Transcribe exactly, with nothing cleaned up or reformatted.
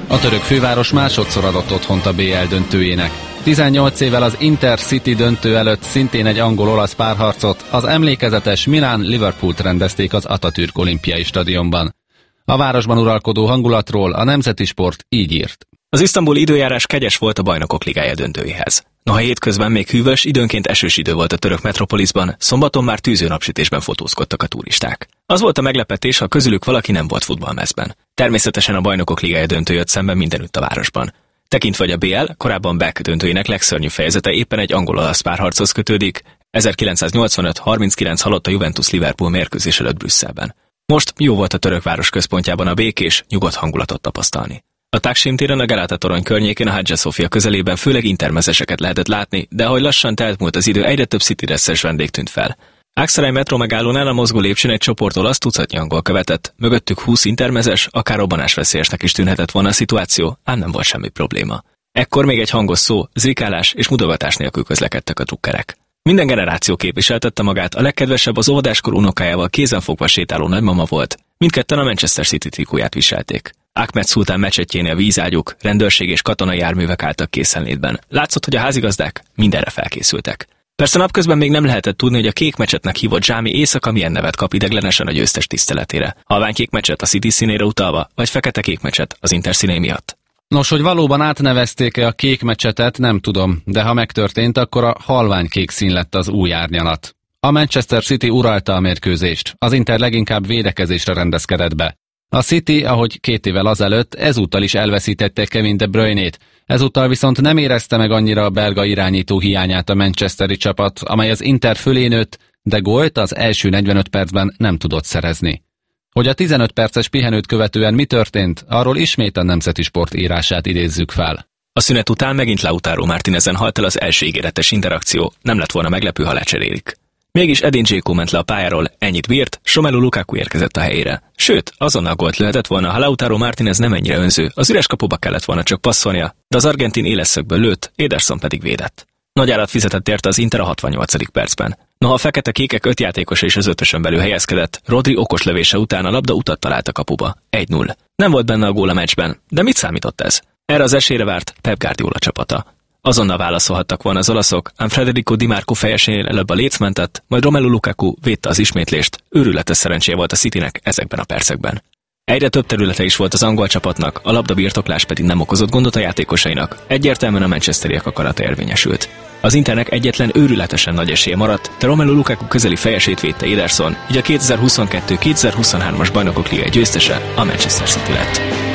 A török főváros másodszor adott otthont a bé el döntőjének. tizennyolc évvel az Intercity döntő előtt szintén egy angol-olasz párharcot, az emlékezetes Milán-Liverpoolt rendezték az Atatürk olimpiai stadionban. A városban uralkodó hangulatról a Nemzeti Sport így írt. Az isztambuli időjárás kegyes volt a Bajnokok Ligája döntőjéhez. Noha hétközben még hűvös, időnként esős idő volt a török metropoliszban, szombaton már tűző napsütésben fotózkodtak a turisták. Az volt a meglepetés, ha közülük valaki nem volt futballmezben. Természetesen a Bajnokok Ligája döntő jött szemben mindenütt a városban. Tekintve, hogy a bé el korábban Beck döntőjének legszörnyűbb fejezete éppen egy angol-olasz párharchoz kötődik, ezerkilencszáznyolcvanöt harminckilenc halott a Juventus-Liverpool mérkőzés előtt Brüsszelben. Most jó volt a török város központjában a békés, nyugodt hangulatot tapasztalni. A Taksim téren, a Galata torony környékén, a Hagia Sophia közelében főleg intermezeseket lehetett látni, de ahogy lassan telt múlt az idő, egyre több cityresszes vendég tűnt fel. Aksaray metró megállónál a mozgó lépcsőn egy csoport olasz tucatnyi angol követett, mögöttük húsz intermezes, akár robbanásveszélyesnek is tűnhetett volna a szituáció, ám nem volt semmi probléma. Ekkor még egy hangos szó, zrikálás és mutogatás nélkül közlekedtek a drukkerek. Minden generáció képviseltette magát, a legkedvesebb az óvodáskor unokájával kézenfogva sétáló nagymama volt, mindketten a Manchester City trikóját viselték. Ahmed Szultán mecsetjénél vízágyúk, rendőrség és katonai járművek álltak készenlétben. Látszott, hogy a házigazdák mindenre felkészültek. Persze napközben még nem lehetett tudni, hogy a kék mecsetnek hívott zsámi éjszaka milyen nevet kap ideglenesen a győztes tiszteletére. Halvány kék mecset a City színére utalva, vagy fekete kék mecset az Inter színei miatt. Nos, hogy valóban átnevezték-e a kék mecsetet, nem tudom, de ha megtörtént, akkor a halvány kék szín lett az új árnyalat. A Manchester City uralta a mérkőzést, az Inter leginkább védekezésre rendezkedett be. A City, ahogy két évvel azelőtt, ezúttal is elveszítette Kevin De Bruyne-t, ezúttal viszont nem érezte meg annyira a belga irányító hiányát a manchesteri csapat, amely az Inter fölé nőtt, de gólt az első negyvenöt percben nem tudott szerezni. Hogy a tizenöt perces pihenőt követően mi történt, arról ismét a Nemzeti Sport írását idézzük fel. A szünet után megint Lautaro Martinezen halt el az első ígéretes interakció, nem lett volna meglepő, ha lecserélik. Mégis Edin Dzeko ment le a pályáról, ennyit bírt, Romelu Lukaku érkezett a helyére. Sőt, azonnal gólt lőhetett volna, ha Lautaro Martinez nem ennyire önző, az üres kapuba kellett volna csak passzolnia, de az argentin éleszögből lőtt, Ederson pedig védett. Nagy árat fizetett érte az Inter a hatvannyolcadik percben. Noha a fekete-kékek öt játékosa és az ötösön belül helyezkedett, Rodri okos lövése után a labda utat talált a kapuba. egy null. Nem volt benne a gól a meccsben, de mit számított ez? Erre az esélyre várt Pep Guardiola csapata. Azonnal válaszolhattak volna az olaszok, ám Federico Di Marco fejesénél előbb a léc mentett, majd Romelu Lukaku védte az ismétlést, őrületes szerencséje volt a Citynek ezekben a percekben. Egyre több területe is volt az angol csapatnak, a labdabirtoklás pedig nem okozott gondot a játékosainak, egyértelműen a manchesteriek akarata érvényesült. Az Internek egyetlen őrületesen nagy esélye maradt, de Romelu Lukaku közeli fejesét védte Ederson, így a kétezer-huszonkettő kétezer-huszonhármas Bajnokok Ligája győztese a Manchester City lett.